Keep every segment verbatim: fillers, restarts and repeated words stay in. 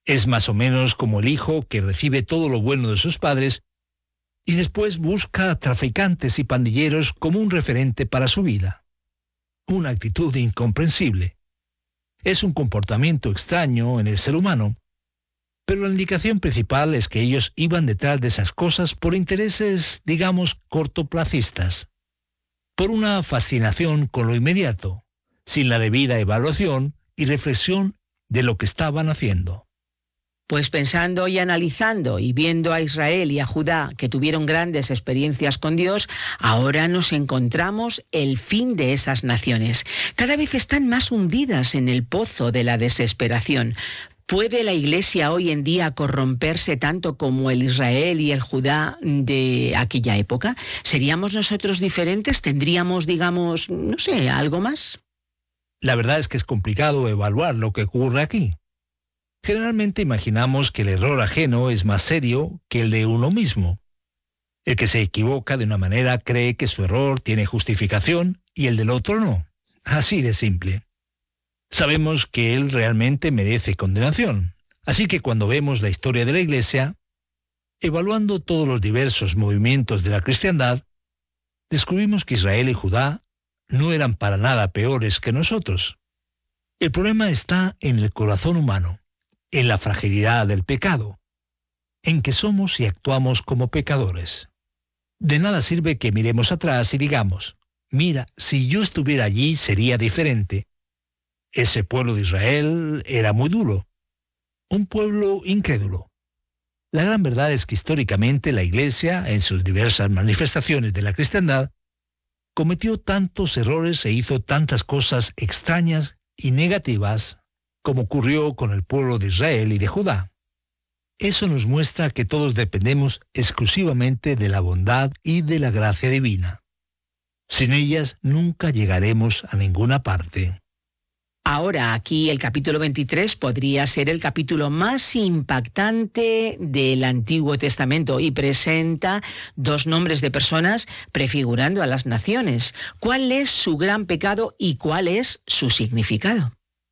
Es más o menos como el hijo que recibe todo lo bueno de sus padres y después busca a traficantes y pandilleros como un referente para su vida. Una actitud incomprensible. Es un comportamiento extraño en el ser humano, pero la indicación principal es que ellos iban detrás de esas cosas por intereses, digamos, cortoplacistas, por una fascinación con lo inmediato, sin la debida evaluación y reflexión de lo que estaban haciendo. Pues pensando y analizando y viendo a Israel y a Judá, que tuvieron grandes experiencias con Dios, ahora nos encontramos el fin de esas naciones. Cada vez están más hundidas en el pozo de la desesperación. ¿Puede la Iglesia hoy en día corromperse tanto como el Israel y el Judá de aquella época? ¿Seríamos nosotros diferentes? ¿Tendríamos, digamos, no sé, algo más? La verdad es que es complicado evaluar lo que ocurre aquí. Generalmente imaginamos que el error ajeno es más serio que el de uno mismo. El que se equivoca de una manera cree que su error tiene justificación y el del otro no. Así de simple. Sabemos que él realmente merece condenación. Así que cuando vemos la historia de la Iglesia, evaluando todos los diversos movimientos de la cristiandad, descubrimos que Israel y Judá no eran para nada peores que nosotros. El problema está en el corazón humano, en la fragilidad del pecado, en que somos y actuamos como pecadores. De nada sirve que miremos atrás y digamos, mira, si yo estuviera allí sería diferente. Ese pueblo de Israel era muy duro, un pueblo incrédulo. La gran verdad es que históricamente la Iglesia, en sus diversas manifestaciones de la cristiandad, cometió tantos errores e hizo tantas cosas extrañas y negativas como ocurrió con el pueblo de Israel y de Judá. Eso nos muestra que todos dependemos exclusivamente de la bondad y de la gracia divina. Sin ellas nunca llegaremos a ninguna parte. Ahora, aquí el capítulo veintitrés podría ser el capítulo más impactante del Antiguo Testamento y presenta dos nombres de personas prefigurando a las naciones. ¿Cuál es su gran pecado y cuál es su significado?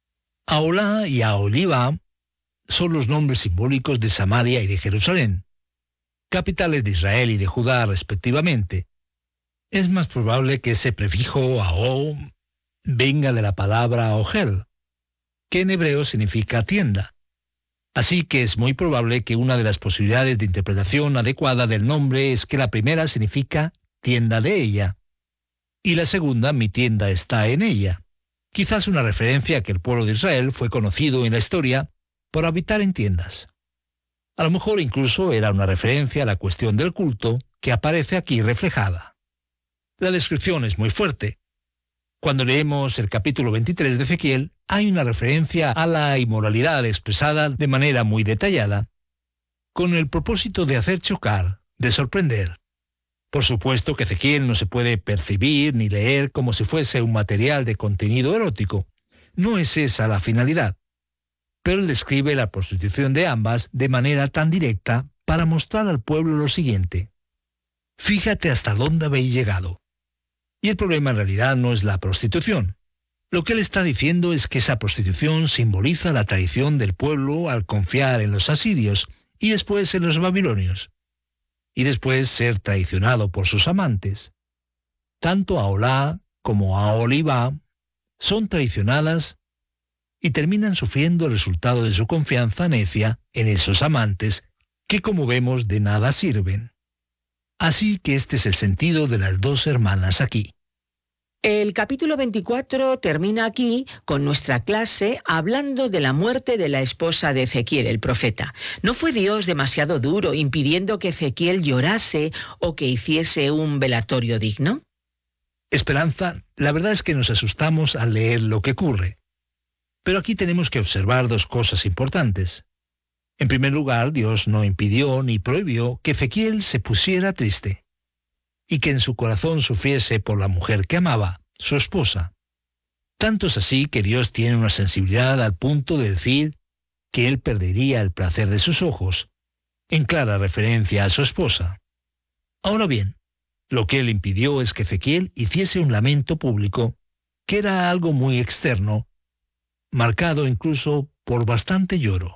Aholá y Aholibá son los nombres simbólicos de Samaria y de Jerusalén, capitales de Israel y de Judá respectivamente. Es más probable que ese prefijo Aho venga de la palabra Ohel, que en hebreo significa tienda. Así que es muy probable que una de las posibilidades de interpretación adecuada del nombre es que la primera significa tienda de ella, y la segunda, mi tienda está en ella. Quizás una referencia a que el pueblo de Israel fue conocido en la historia por habitar en tiendas. A lo mejor incluso era una referencia a la cuestión del culto que aparece aquí reflejada. La descripción es muy fuerte. Cuando leemos el capítulo veintitrés de Ezequiel, hay una referencia a la inmoralidad expresada de manera muy detallada, con el propósito de hacer chocar, de sorprender. Por supuesto que Ezequiel no se puede percibir ni leer como si fuese un material de contenido erótico. No es esa la finalidad. Pero él describe la prostitución de ambas de manera tan directa para mostrar al pueblo lo siguiente. Fíjate hasta dónde habéis llegado. Y el problema en realidad no es la prostitución. Lo que él está diciendo es que esa prostitución simboliza la traición del pueblo al confiar en los asirios y después en los babilonios. Y después ser traicionado por sus amantes. Tanto Aholá como Aholibá son traicionadas y terminan sufriendo el resultado de su confianza necia en esos amantes que, como vemos, de nada sirven. Así que este es el sentido de las dos hermanas aquí. El capítulo veinticuatro termina aquí con nuestra clase hablando de la muerte de la esposa de Ezequiel, el profeta. ¿No fue Dios demasiado duro impidiendo que Ezequiel llorase o que hiciese un velatorio digno? Esperanza, la verdad es que nos asustamos al leer lo que ocurre. Pero aquí tenemos que observar dos cosas importantes. En primer lugar, Dios no impidió ni prohibió que Ezequiel se pusiera triste y que en su corazón sufriese por la mujer que amaba, su esposa. Tanto es así que Dios tiene una sensibilidad al punto de decir que él perdería el placer de sus ojos, en clara referencia a su esposa. Ahora bien, lo que él impidió es que Ezequiel hiciese un lamento público, que era algo muy externo, marcado incluso por bastante lloro.